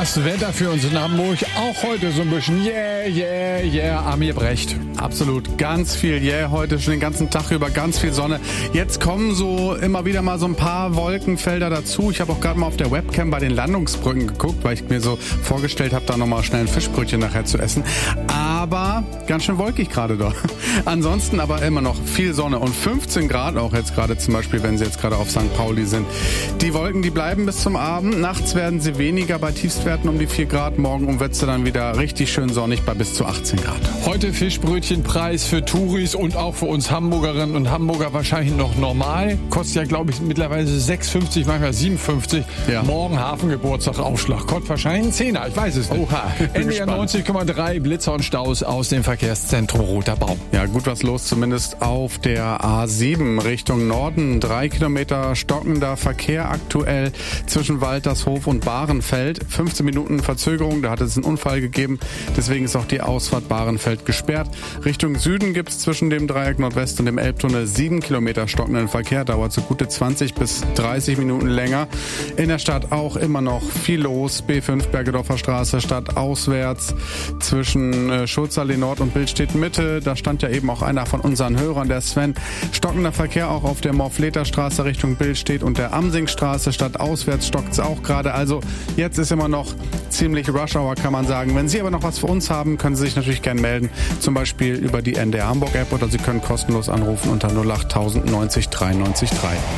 Das Wetter für uns in Hamburg auch heute so ein bisschen Amir Brecht. Absolut, ganz viel heute, schon den ganzen Tag über, ganz viel Sonne. Jetzt kommen so immer wieder mal so ein paar Wolkenfelder dazu. Ich habe auch gerade mal auf der Webcam bei den Landungsbrücken geguckt, weil ich mir so vorgestellt habe, da nochmal schnell ein Fischbrötchen nachher zu essen. Aber ganz schön wolkig gerade da. Ansonsten aber immer noch viel Sonne und 15 Grad auch jetzt gerade zum Beispiel, wenn Sie jetzt gerade auf St. Pauli sind. Die Wolken, die bleiben bis zum Abend. Nachts werden sie weniger bei Tiefstwerten um die 4 Grad. Morgen wird es dann wieder richtig schön sonnig bei bis zu 18 Grad. Heute Fischbrötchenpreis für Touris und auch für uns Hamburgerinnen und Hamburger wahrscheinlich noch normal. Kostet ja, glaube ich, mittlerweile 6,50, manchmal 7,50. Ja. Morgen Hafengeburtstag Aufschlag. Kostet wahrscheinlich ein Zehner, ich weiß es nicht. Oha. NDR 90,3 Blitzer und Staus aus dem Verkehrszentrum Roter Baum. Ja, gut was los, zumindest auf der A7 Richtung Norden. 3 Kilometer stockender Verkehr aktuell zwischen Waltershof und Bahrenfeld. 15 Minuten Verzögerung, da hat es einen Unfall gegeben. Deswegen ist auch die Ausfahrt Bahrenfeld gesperrt. Richtung Süden gibt es zwischen dem Dreieck Nordwest und dem Elbtunnel 7 Kilometer stockenden Verkehr. Dauert so gute 20 bis 30 Minuten länger. In der Stadt auch immer noch viel los. B5 Bergedorfer Straße stadtauswärts zwischen Schurzallee Nord und Billstedt Mitte. Da stand ja eben auch einer von unseren Hörern, der Sven. Stockender Verkehr auch auf der Morfleter Straße Richtung Billstedt und der Amsingstraße stadtauswärts stockt es auch gerade. Also jetzt ist immer noch ziemlich Rush Hour, kann man sagen. Wenn Sie aber noch was für uns haben, können Sie sich natürlich gerne melden. Zum Beispiel über die NDR Hamburg App oder Sie können kostenlos anrufen unter 08000 90 93 3.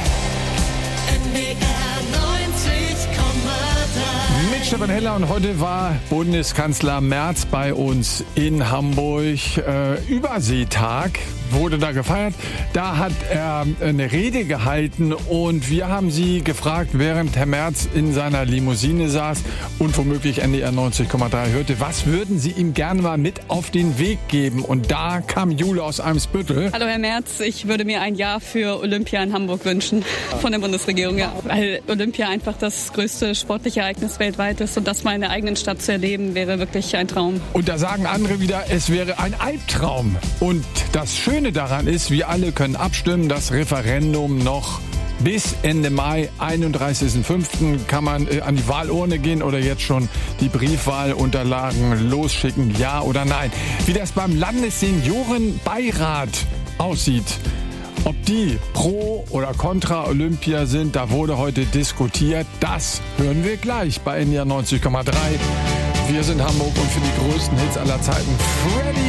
Mit Stefan Heller und heute war Bundeskanzler Merz bei uns in Hamburg. Überseetag wurde da gefeiert. Da hat er eine Rede gehalten und wir haben Sie gefragt, während Herr Merz in seiner Limousine saß und womöglich NDR 90,3 hörte, was würden Sie ihm gerne mal mit auf den Weg geben? Und da kam Jule aus Eimsbüttel. Hallo Herr Merz, ich würde mir ein Jahr für Olympia in Hamburg wünschen von der Bundesregierung. Ja. Weil Olympia einfach das größte sportliche Ereignis weltweit ist und das mal in der eigenen Stadt zu erleben, wäre wirklich ein Traum. Und da sagen andere wieder, es wäre ein Albtraum. Und das Schöne daran ist, wir alle können abstimmen, das Referendum noch bis Ende Mai, 31.05. kann man an die Wahlurne gehen oder jetzt schon die Briefwahlunterlagen losschicken, ja oder nein. Wie das beim Landesseniorenbeirat aussieht, ob die pro oder contra Olympia sind, da wurde heute diskutiert. Das hören wir gleich bei NDR 90,3. Wir sind Hamburg und für die größten Hits aller Zeiten Freddy